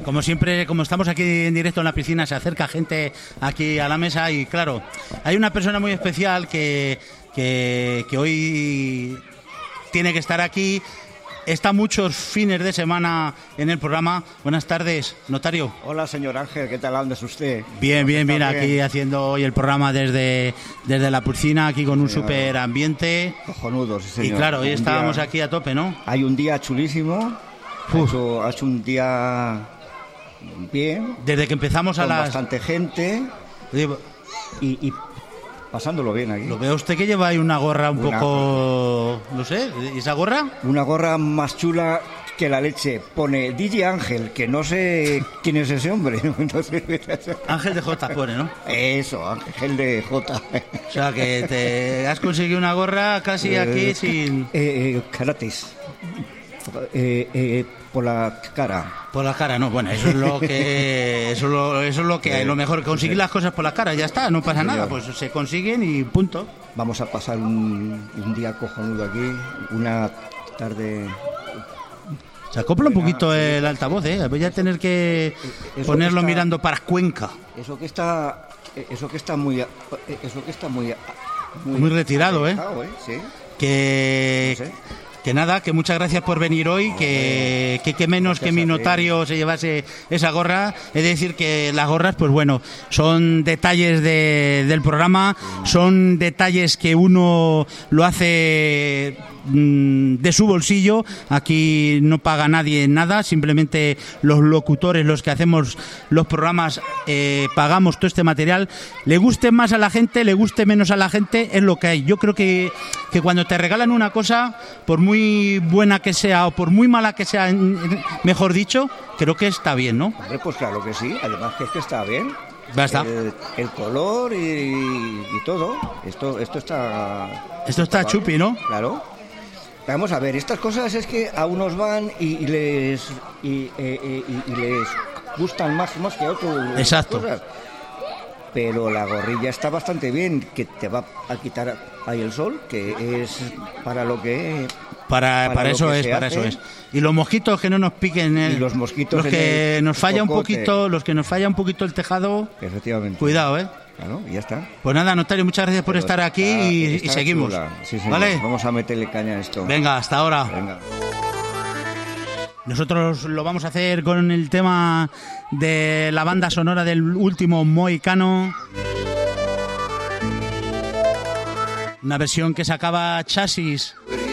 Como siempre, como estamos aquí en directo en la piscina, se acerca gente aquí a la mesa y claro, hay una persona muy especial que hoy tiene que estar aquí. Está muchos fines de semana en el programa. Buenas tardes, notario. Hola, señor Ángel, ¿qué tal andas usted? Bien, aquí haciendo hoy el programa desde la piscina, aquí con un súper ambiente. Cojonudo, sí, señor. Y claro, hoy estábamos aquí a tope, ¿no? Hay un día chulísimo, ha hecho un día bien. Desde que empezamos con bastante gente y pasándolo bien aquí. Lo veo usted que lleva ahí una gorra un poco... no sé, ¿y esa gorra? Una gorra más chula que la leche. Pone DJ Ángel, que no sé quién es ese hombre. No sé. Ángel de J pone, ¿no? Eso, Ángel de J. O sea, que te has conseguido una gorra casi aquí sin... Karates. Por la cara. Por la cara, no, bueno, eso es lo que eso es lo que hay. Lo mejor, conseguir las cosas por la cara, ya está, no pasa nada, pues se consiguen y punto. Vamos a pasar un día cojonudo aquí, una tarde. Se acopla un poquito el altavoz, voy a tener que ponerlo mirando para Cuenca. Eso que está muy retirado, sí. Que... No sé. Que nada, que muchas gracias por venir hoy, que menos que mi notario se llevase esa gorra. Es decir, que las gorras, pues bueno, son detalles del programa, son detalles que uno lo hace de su bolsillo. Aquí no paga nadie nada, simplemente los locutores, los que hacemos los programas, pagamos todo este material. Le guste más a la gente, le guste menos a la gente, es lo que hay. Yo creo que cuando te regalan una cosa, por muy buena que sea o por muy mala que sea, mejor dicho, creo que está bien, ¿no? Hombre, pues claro que sí, además que es que está bien. Basta. El color y todo, esto está chupi, ¿no? Claro. Vamos a ver, estas cosas es que a unos van y les gustan más que a otros. Exacto. Cosas. Pero la gorrilla está bastante bien, que te va a quitar ahí el sol, que es para lo que... Para eso es. Y los mosquitos que no nos piquen, y los mosquitos los que nos falla un cocote. poquito, los que nos falla un poquito el tejado. Efectivamente. Cuidado, Claro, y ya está. Pues nada, notario, muchas gracias por estar aquí y seguimos. Sí, señor. ¿Vale? Vamos a meterle caña a esto. Venga, hasta ahora. Venga. Nosotros lo vamos a hacer con el tema de la banda sonora del último Mohicano. Una versión que sacaba Chasis.